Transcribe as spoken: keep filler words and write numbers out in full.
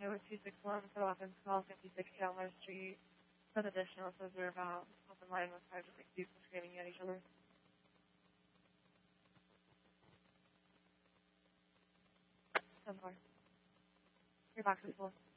it was two six one for the weapons call, fifty-six Chandler Street. For the additional, says they're about up in line with five to six people screaming at each other. ten four. Your box is full.